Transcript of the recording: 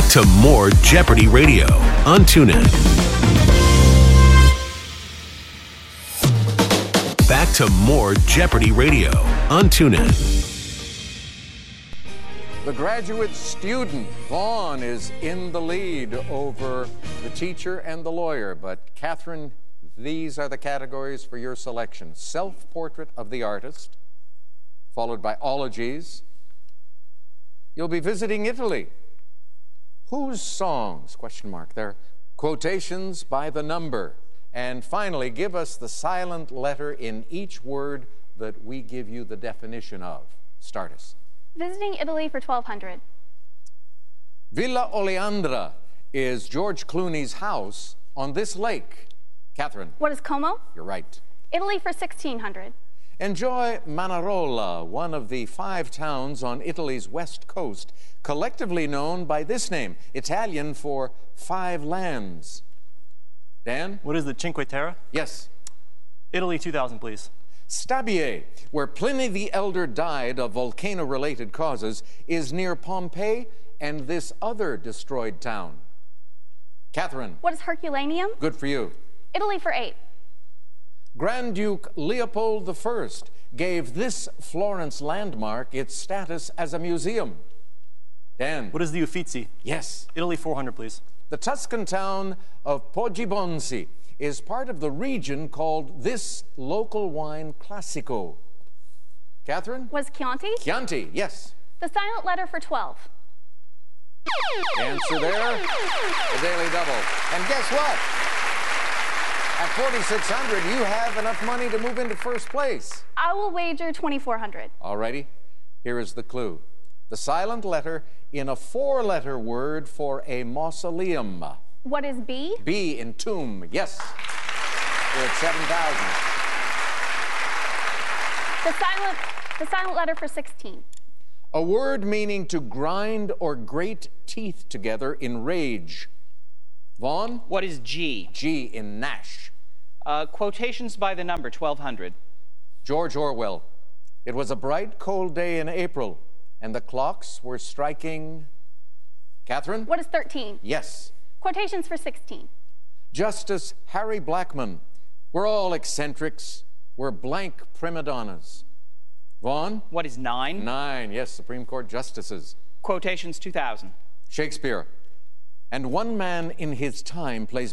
to more Jeopardy Radio on TuneIn. Back to more Jeopardy Radio on TuneIn. The graduate student, Vaughn, is in the lead over the teacher and the lawyer. But, Catherine, these are the categories for your selection. Self-portrait of the artist, followed by ologies. You'll be visiting Italy. Whose songs? Question mark there. Quotations by the number. And finally, give us the silent letter in each word that we give you the definition of. Start us. Visiting Italy for 1,200. Villa Oleandra is George Clooney's house on this lake. Catherine. What is Como? You're right. Italy for 1,600. Enjoy Manarola, one of the 5 towns on Italy's west coast, collectively known by this name, Italian for 5 lands. Dan? What is the Cinque Terre? Yes. Italy, 2,000, please. Stabiae, where Pliny the Elder died of volcano-related causes, is near Pompeii and this other destroyed town. Catherine. What is Herculaneum? Good for you. Italy for 8. Grand Duke Leopold I gave this Florence landmark its status as a museum. Dan. What is the Uffizi? Yes. Italy, 400, please. The Tuscan town of Poggibonsi is part of the region called this local wine Classico. Catherine? Was Chianti? Chianti, yes. The silent letter for 12. Answer there, the Daily Double. And guess what? At 4,600, you have enough money to move into first place. I will wager 2,400. All righty, here is the clue. The silent letter in a 4-letter word for a mausoleum. What is B? B in tomb, yes. You're at 7,000. The silent letter for 16. A word meaning to grind or grate teeth together in rage. Vaughn? What is G? G in Nash. Quotations by the number, 1,200. George Orwell. It was a bright, cold day in April, and the clocks were striking... Catherine? What is 13? Yes. Quotations for 16. Justice Harry Blackmun. We're all eccentrics. We're blank prima donnas. Vaughn? What is 9? 9, yes, Supreme Court justices. Quotations, 2,000. Shakespeare. And one man in his time plays